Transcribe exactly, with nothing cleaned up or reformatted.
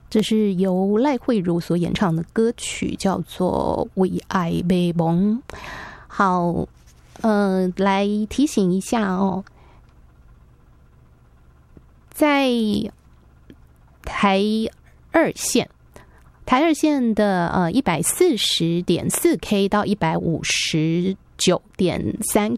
这是由赖慧如所演唱的歌曲，叫做《为爱迷蒙》。好，呃，来提醒一下哦，在台二线，台二线的呃一百四十点四 K 到一百五十九点三